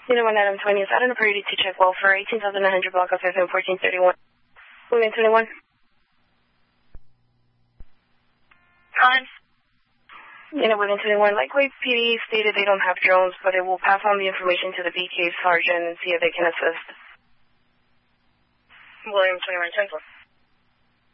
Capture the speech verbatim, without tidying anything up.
Unit one Adam twenty is out on a priority to check well for eighteen thousand nine hundred block of F M fourteen thirty-one. Unit twenty-one. Time. Unit one twenty-one, Lakeway P D stated they don't have drones, but it will pass on the information to the B K sergeant and see if they can assist. William twenty-one, ten four.